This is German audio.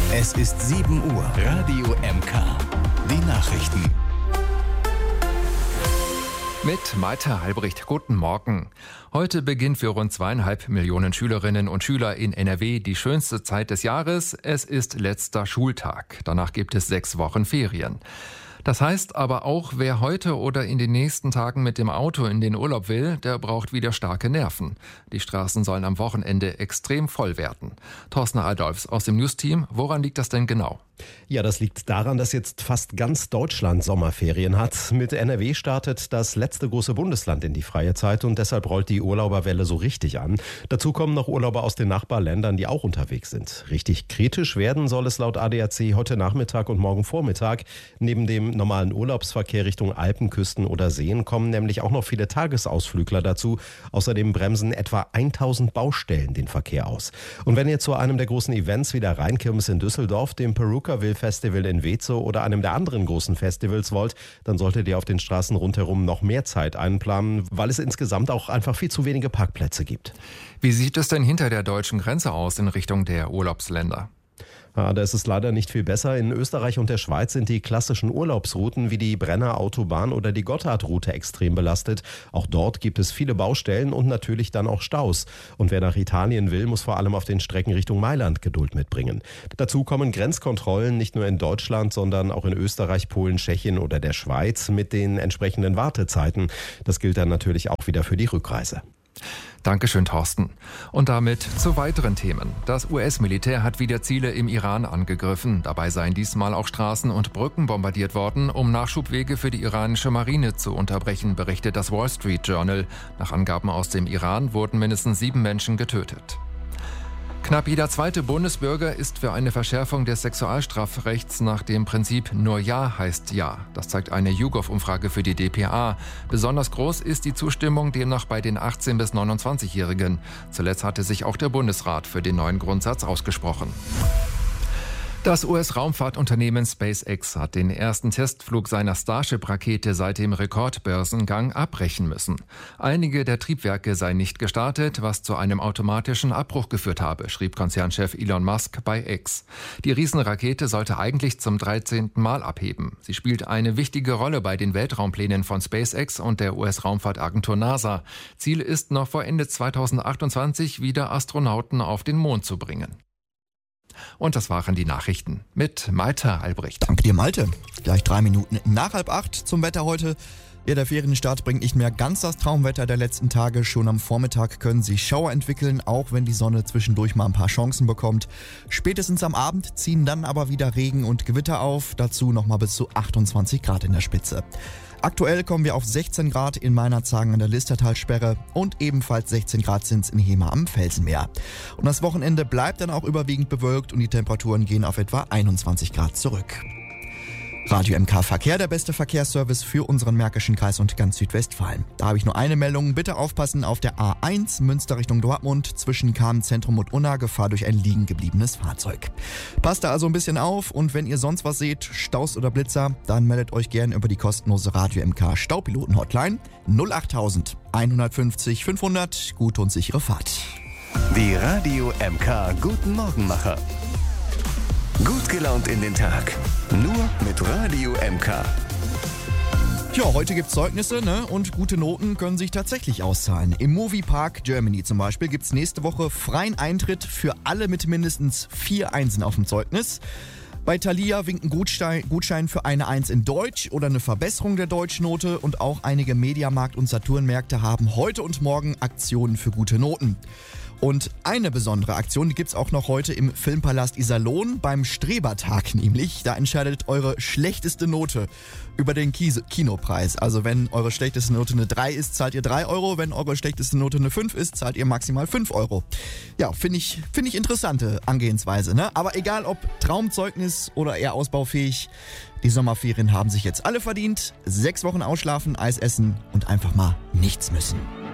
Es ist 7 Uhr. Radio MK. Die Nachrichten. Mit Malte Halbricht. Guten Morgen. Heute beginnt für rund 2,5 Millionen Schülerinnen und Schüler in NRW die schönste Zeit des Jahres. Es ist letzter Schultag. Danach gibt es 6 Wochen Ferien. Das heißt aber auch, wer heute oder in den nächsten Tagen mit dem Auto in den Urlaub will, der braucht wieder starke Nerven. Die Straßen sollen am Wochenende extrem voll werden. Thorsten Adolfs aus dem News-Team, woran liegt das denn genau? Ja, das liegt daran, dass jetzt fast ganz Deutschland Sommerferien hat. Mit NRW startet das letzte große Bundesland in die freie Zeit und deshalb rollt die Urlauberwelle so richtig an. Dazu kommen noch Urlauber aus den Nachbarländern, die auch unterwegs sind. Richtig kritisch werden soll es laut ADAC heute Nachmittag und morgen Vormittag. Neben dem normalen Urlaubsverkehr Richtung Alpen, Küsten oder Seen kommen nämlich auch noch viele Tagesausflügler dazu. Außerdem bremsen etwa 1000 Baustellen den Verkehr aus. Und wenn ihr zu einem der großen Events wie der Rheinkirmes in Düsseldorf, dem Perukaville Festival in Wezo oder einem der anderen großen Festivals wollt, dann solltet ihr auf den Straßen rundherum noch mehr Zeit einplanen, weil es insgesamt auch einfach viel zu wenige Parkplätze gibt. Wie sieht es denn hinter der deutschen Grenze aus in Richtung der Urlaubsländer? Ja, da ist es leider nicht viel besser. In Österreich und der Schweiz sind die klassischen Urlaubsrouten wie die Brenner Autobahn oder die Gotthardroute extrem belastet. Auch dort gibt es viele Baustellen und natürlich dann auch Staus. Und wer nach Italien will, muss vor allem auf den Strecken Richtung Mailand Geduld mitbringen. Dazu kommen Grenzkontrollen nicht nur in Deutschland, sondern auch in Österreich, Polen, Tschechien oder der Schweiz mit den entsprechenden Wartezeiten. Das gilt dann natürlich auch wieder für die Rückreise. Dankeschön, Thorsten. Und damit zu weiteren Themen. Das US-Militär hat wieder Ziele im Iran angegriffen. Dabei seien diesmal auch Straßen und Brücken bombardiert worden, um Nachschubwege für die iranische Marine zu unterbrechen, berichtet das Wall Street Journal. Nach Angaben aus dem Iran wurden mindestens 7 Menschen getötet. Knapp jeder zweite Bundesbürger ist für eine Verschärfung des Sexualstrafrechts nach dem Prinzip nur Ja heißt Ja. Das zeigt eine YouGov-Umfrage für die dpa. Besonders groß ist die Zustimmung demnach bei den 18- bis 29-Jährigen. Zuletzt hatte sich auch der Bundesrat für den neuen Grundsatz ausgesprochen. Das US-Raumfahrtunternehmen SpaceX hat den ersten Testflug seiner Starship-Rakete seit dem Rekordbörsengang abbrechen müssen. Einige der Triebwerke seien nicht gestartet, was zu einem automatischen Abbruch geführt habe, schrieb Konzernchef Elon Musk bei X. Die Riesenrakete sollte eigentlich zum 13. Mal abheben. Sie spielt eine wichtige Rolle bei den Weltraumplänen von SpaceX und der US-Raumfahrtagentur NASA. Ziel ist noch vor Ende 2028 wieder Astronauten auf den Mond zu bringen. Und das waren die Nachrichten mit Malte Albrecht. Danke dir, Malte. Gleich 3 Minuten nach 7:30 zum Wetter heute. Ja, der Ferienstart bringt nicht mehr ganz das Traumwetter der letzten Tage. Schon am Vormittag können sich Schauer entwickeln, auch wenn die Sonne zwischendurch mal ein paar Chancen bekommt. Spätestens am Abend ziehen dann aber wieder Regen und Gewitter auf. Dazu nochmal bis zu 28 Grad in der Spitze. Aktuell kommen wir auf 16 Grad in Meinerzhagen an der Listertalsperre und ebenfalls 16 Grad sind es in Hemer am Felsenmeer. Und das Wochenende bleibt dann auch überwiegend bewölkt und die Temperaturen gehen auf etwa 21 Grad zurück. Radio MK Verkehr, der beste Verkehrsservice für unseren Märkischen Kreis und ganz Südwestfalen. Da habe ich nur eine Meldung. Bitte aufpassen auf der A1 Münster Richtung Dortmund zwischen Kahn-Zentrum und Unna, Gefahr durch ein liegen gebliebenes Fahrzeug. Passt da also ein bisschen auf und wenn ihr sonst was seht, Staus oder Blitzer, dann meldet euch gern über die kostenlose Radio MK Staupiloten-Hotline 08000 150 500. Gute und sichere Fahrt. Die Radio MK Guten Morgenmacher. Gut gelaunt in den Tag. Nur mit Radio MK. Ja, heute gibt's Zeugnisse, ne? Und gute Noten können sich tatsächlich auszahlen. Im Moviepark Germany zum Beispiel gibt's nächste Woche freien Eintritt für alle mit mindestens 4 Einsen auf dem Zeugnis. Bei Thalia winken Gutschein für eine 1 in Deutsch oder eine Verbesserung der Deutschnote und auch einige Mediamarkt- und Saturnmärkte haben heute und morgen Aktionen für gute Noten. Und eine besondere Aktion, die gibt's auch noch heute im Filmpalast Iserlohn beim Strebertag nämlich. Da entscheidet eure schlechteste Note über den Kinopreis. Also wenn eure schlechteste Note eine 3 ist, zahlt ihr 3 Euro. Wenn eure schlechteste Note eine 5 ist, zahlt ihr maximal 5 Euro. Ja, finde ich interessante Angehensweise, ne? Aber egal ob Traumzeugnis oder eher ausbaufähig, die Sommerferien haben sich jetzt alle verdient. 6 Wochen ausschlafen, Eis essen und einfach mal nichts müssen.